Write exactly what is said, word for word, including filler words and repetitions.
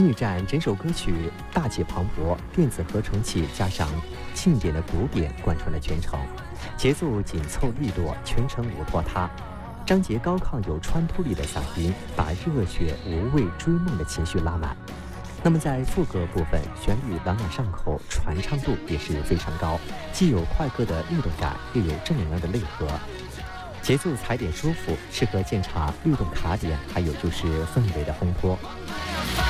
金曲站整首歌曲大气磅礴，电子合成器加上庆典的鼓点贯穿了全程，节奏紧凑利落，全程无拖沓。张杰高亢有穿透力的嗓音，把热血无畏追梦的情绪拉满。那么在副歌部分，旋律朗朗上口，传唱度也是非常高，既有快歌的律动感，又有正能量的内核，节奏踩点舒服，适合现场律动卡点，还有就是氛围的烘托。